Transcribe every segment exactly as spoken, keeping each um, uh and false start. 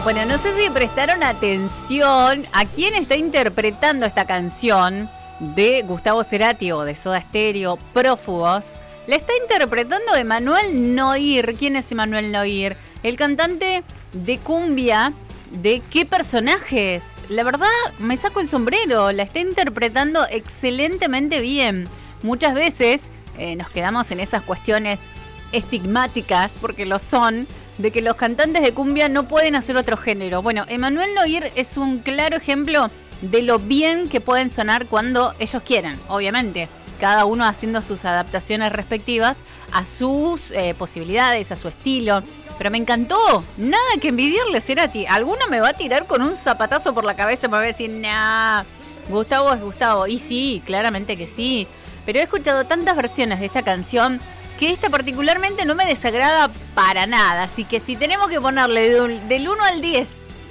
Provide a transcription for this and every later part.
Bueno, no sé si prestaron atención a quién está interpretando esta canción de Gustavo Cerati o de Soda Stereo, Prófugos. La está interpretando Emanuel Noir. ¿Quién es Emanuel Noir? El cantante de cumbia de ¿Qué personajes? La verdad, me saco el sombrero. La está interpretando excelentemente bien. Muchas veces eh, nos quedamos en esas cuestiones estigmáticas, porque lo son, de que los cantantes de cumbia no pueden hacer otro género. Bueno, Emanuel Noir es un claro ejemplo de lo bien que pueden sonar cuando ellos quieren, obviamente. Cada uno haciendo sus adaptaciones respectivas a sus eh, posibilidades, a su estilo. Pero me encantó. Nada que envidiarle, Cerati. Alguno me va a tirar con un zapatazo por la cabeza y me va a decir, nah, Gustavo es Gustavo. Y sí, claramente que sí. Pero he escuchado tantas versiones de esta canción que esta particularmente no me desagrada para nada. Así que si tenemos que ponerle de un, del uno al diez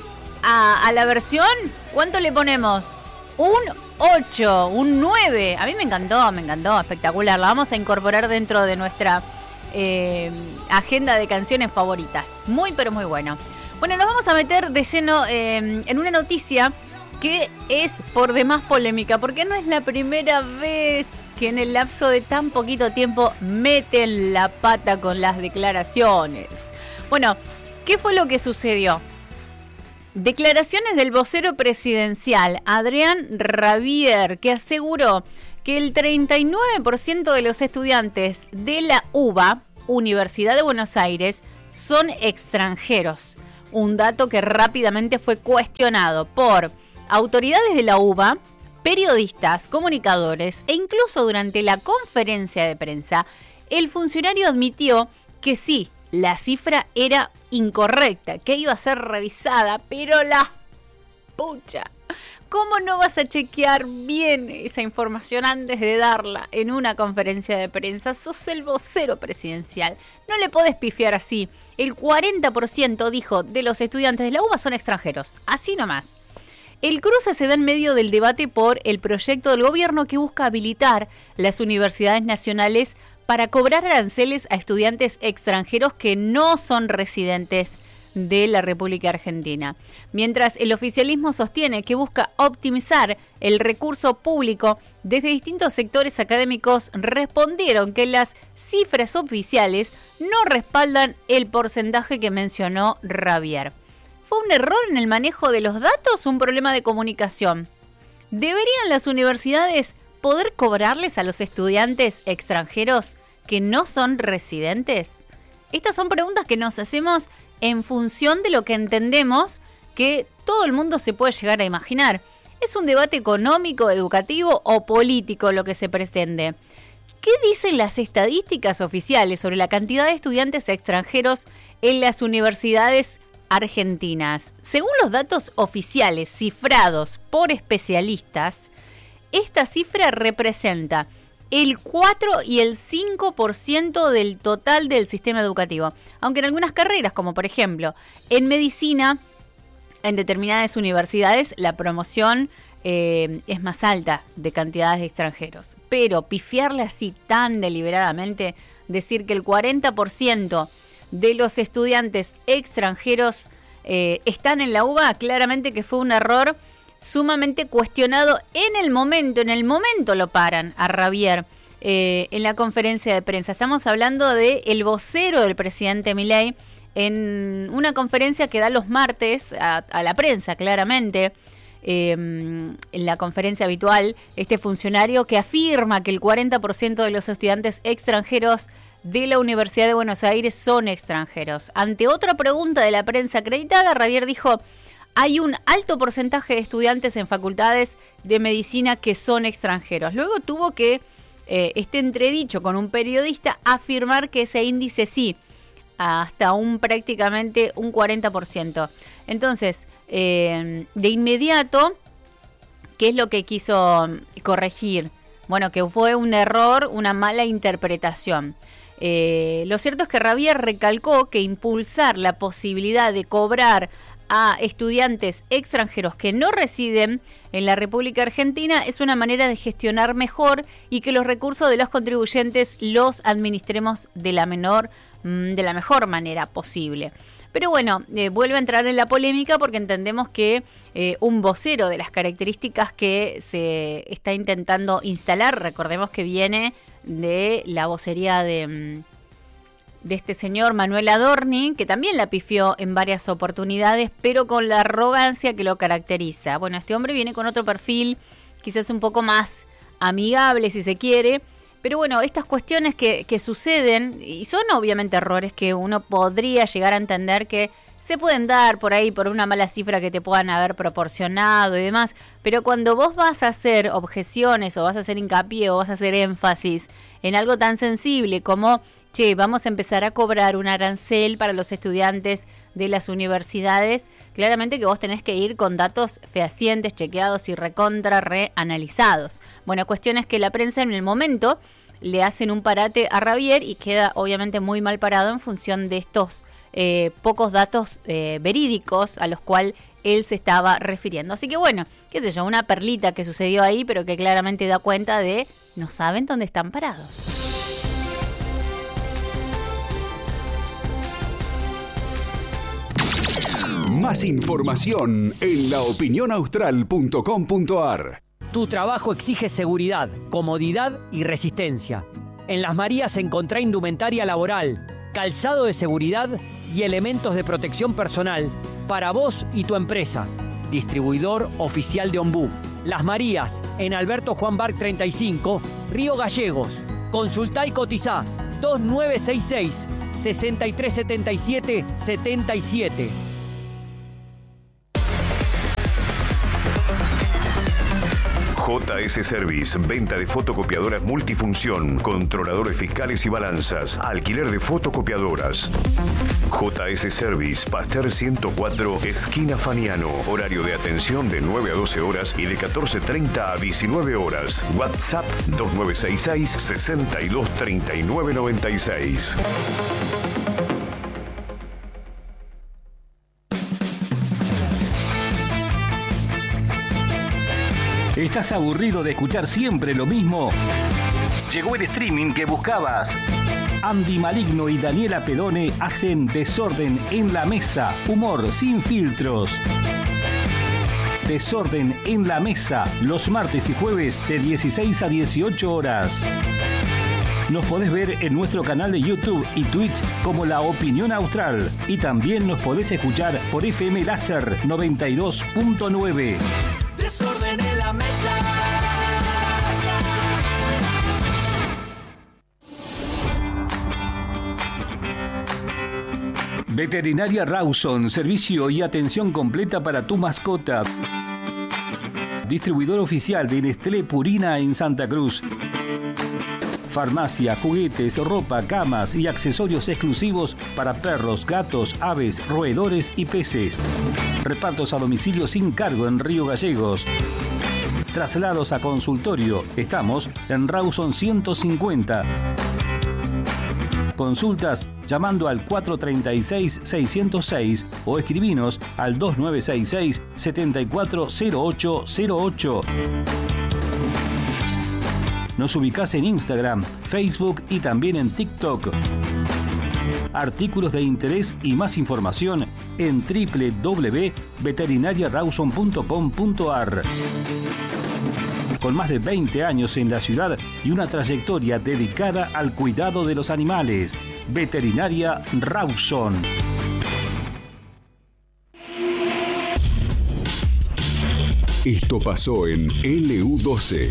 a, a la versión, ¿cuánto le ponemos? Un ocho, un nueve. A mí me encantó, me encantó, espectacular. La vamos a incorporar dentro de nuestra eh, agenda de canciones favoritas. Muy, pero muy bueno. Bueno, nos vamos a meter de lleno eh, en una noticia que es por demás polémica, porque no es la primera vez que en el lapso de tan poquito tiempo meten la pata con las declaraciones. Bueno, ¿qué fue lo que sucedió? Declaraciones del vocero presidencial, Adrián Rabier, que aseguró que el treinta y nueve por ciento de los estudiantes de la U B A, Universidad de Buenos Aires, son extranjeros. Un dato que rápidamente fue cuestionado por autoridades de la U B A, periodistas, comunicadores e incluso durante la conferencia de prensa, el funcionario admitió que sí, la cifra era incorrecta, que iba a ser revisada, pero la pucha, ¿cómo no vas a chequear bien esa información antes de darla en una conferencia de prensa? Sos el vocero presidencial, no le podés pifiar así. El cuarenta por ciento dijo de los estudiantes de la U B A son extranjeros, así nomás. El cruce se da en medio del debate por el proyecto del gobierno que busca habilitar las universidades nacionales para cobrar aranceles a estudiantes extranjeros que no son residentes de la República Argentina. Mientras el oficialismo sostiene que busca optimizar el recurso público, desde distintos sectores académicos respondieron que las cifras oficiales no respaldan el porcentaje que mencionó Rabier. ¿Fue un error en el manejo de los datos o un problema de comunicación? ¿Deberían las universidades poder cobrarles a los estudiantes extranjeros que no son residentes? Estas son preguntas que nos hacemos en función de lo que entendemos que todo el mundo se puede llegar a imaginar. ¿Es un debate económico, educativo o político lo que se pretende? ¿Qué dicen las estadísticas oficiales sobre la cantidad de estudiantes extranjeros en las universidades argentinas? Según los datos oficiales cifrados por especialistas, esta cifra representa el cuatro y el cinco por ciento del total del sistema educativo. Aunque en algunas carreras, como por ejemplo en medicina, en determinadas universidades la promoción eh, es más alta de cantidades de extranjeros. Pero pifiarle así tan deliberadamente, decir que el cuarenta por ciento de los estudiantes extranjeros eh, están en la U B A, claramente que fue un error sumamente cuestionado en el momento, en el momento lo paran a Rabier eh, en la conferencia de prensa. Estamos hablando de el vocero del presidente Milei en una conferencia que da los martes a, a la prensa, claramente. Eh, en la conferencia habitual, este funcionario que afirma que el cuarenta por ciento de los estudiantes extranjeros de la Universidad de Buenos Aires son extranjeros. Ante otra pregunta de la prensa acreditada, Rabier dijo: hay un alto porcentaje de estudiantes en facultades de medicina que son extranjeros. Luego tuvo que, eh, este entredicho con un periodista, afirmar que ese índice sí, hasta un prácticamente un cuarenta por ciento. Entonces, eh, de inmediato, ¿qué es lo que quiso corregir? Bueno, que fue un error, una mala interpretación. Eh, lo cierto es que Rabier recalcó que impulsar la posibilidad de cobrar a estudiantes extranjeros que no residen en la República Argentina es una manera de gestionar mejor y que los recursos de los contribuyentes los administremos de la menor, de la mejor manera posible. Pero bueno, eh, vuelve a entrar en la polémica porque entendemos que eh, un vocero de las características que se está intentando instalar, recordemos que viene de la vocería de, de este señor Manuel Adorni, que también la pifió en varias oportunidades, pero con la arrogancia que lo caracteriza. Bueno, este hombre viene con otro perfil, quizás un poco más amigable si se quiere, pero bueno, estas cuestiones que, que suceden, y son obviamente errores que uno podría llegar a entender que se pueden dar por ahí por una mala cifra que te puedan haber proporcionado y demás, pero cuando vos vas a hacer objeciones o vas a hacer hincapié o vas a hacer énfasis en algo tan sensible como, che, vamos a empezar a cobrar un arancel para los estudiantes de las universidades, claramente que vos tenés que ir con datos fehacientes, chequeados y recontra reanalizados. Bueno, cuestión es que la prensa en el momento le hacen un parate a Ravier y queda obviamente muy mal parado en función de estos eh, pocos datos eh, verídicos a los cuales él se estaba refiriendo. Así que bueno, qué sé yo, una perlita que sucedió ahí, pero que claramente da cuenta de no saben dónde están parados. Más información en la opinión austral punto com punto a r. Tu trabajo exige seguridad, comodidad y resistencia. En Las Marías encontrá indumentaria laboral, calzado de seguridad y elementos de protección personal para vos y tu empresa. Distribuidor oficial de Ombú. Las Marías, en Alberto Juan Barc treinta y cinco, Río Gallegos. Consultá y cotizá dos nueve seis seis, seis tres siete siete, siete siete. J S Service, venta de fotocopiadoras multifunción, controladores fiscales y balanzas, alquiler de fotocopiadoras. J S Service, Pasteur ciento cuatro, esquina Faniano. Horario de atención de nueve a doce horas y de catorce treinta a diecinueve horas. WhatsApp dos nueve seis seis, seis dos tres nueve nueve seis. ¿Estás aburrido de escuchar siempre lo mismo? Llegó el streaming que buscabas. Andy Maligno y Daniela Pedone hacen Desorden en la Mesa. Humor sin filtros. Desorden en la Mesa. Los martes y jueves de dieciséis a dieciocho horas. Nos podés ver en nuestro canal de YouTube y Twitch como La Opinión Austral. Y también nos podés escuchar por F M Láser noventa y dos punto nueve. Desorden en la mesa. Veterinaria Rawson, servicio y atención completa para tu mascota. Distribuidor oficial de Nestlé Purina en Santa Cruz. Farmacia, juguetes, ropa, camas y accesorios exclusivos para perros, gatos, aves, roedores y peces. Repartos a domicilio sin cargo en Río Gallegos. Traslados a consultorio. Estamos en Rawson ciento cincuenta. Consultas llamando al cuatro tres seis, seis cero seis o escribinos al dos nueve seis seis, siete cuatro cero ocho cero ocho. Nos ubicás en Instagram, Facebook y también en TikTok. Artículos de interés y más información en doble u doble u doble u punto veterinaria rawson punto com punto a r. Con más de veinte años en la ciudad y una trayectoria dedicada al cuidado de los animales. Veterinaria Rawson. Esto pasó en L U doce.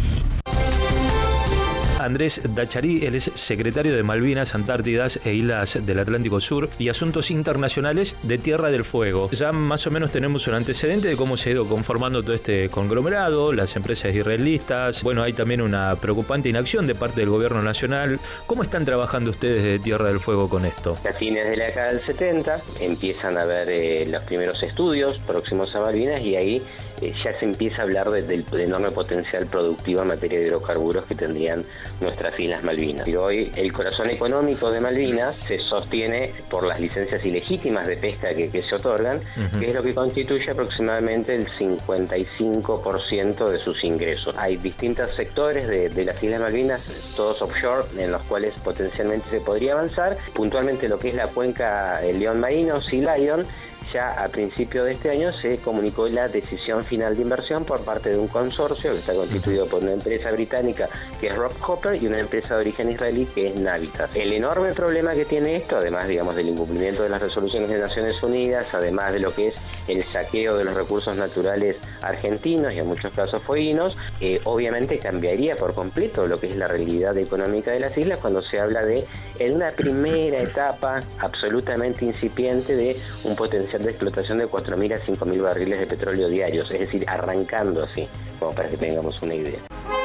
Andrés Dacharí, él es secretario de Malvinas, Antártidas e Islas del Atlántico Sur y Asuntos Internacionales de Tierra del Fuego. Ya más o menos tenemos un antecedente de cómo se ha ido conformando todo este conglomerado, las empresas israelístas. Bueno, hay también una preocupante inacción de parte del gobierno nacional. ¿Cómo están trabajando ustedes de Tierra del Fuego con esto? A fines de la década del setenta empiezan a ver eh, los primeros estudios próximos a Malvinas y ahí eh, ya se empieza a hablar de, del enorme potencial productivo en materia de hidrocarburos que tendrían nuestras Islas Malvinas. Y hoy el corazón económico de Malvinas se sostiene por las licencias ilegítimas de pesca que, que se otorgan, uh-huh. que es lo que constituye aproximadamente el cincuenta y cinco por ciento de sus ingresos. Hay distintos sectores de, de las Islas Malvinas, todos offshore, en los cuales potencialmente se podría avanzar. Puntualmente lo que es la cuenca el León Marino, Sea Lion, ya a principio de este año se comunicó la decisión final de inversión por parte de un consorcio que está constituido por una empresa británica que es Rock Hopper y una empresa de origen israelí que es Navitas. El enorme problema que tiene esto, además digamos del incumplimiento de las resoluciones de Naciones Unidas, además de lo que es el saqueo de los recursos naturales argentinos y en muchos casos fueguinos, eh, obviamente cambiaría por completo lo que es la realidad económica de las islas cuando se habla de, en una primera etapa absolutamente incipiente, de un potencial de explotación de cuatro mil a cinco mil barriles de petróleo diarios, es decir, arrancando así, como para que tengamos una idea.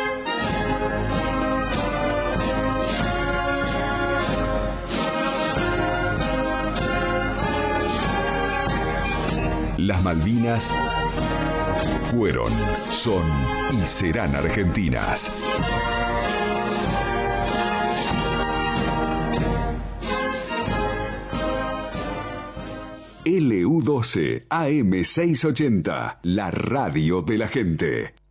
Las Malvinas fueron, son y serán argentinas. L U doce A M seiscientos ochenta, la radio de la gente.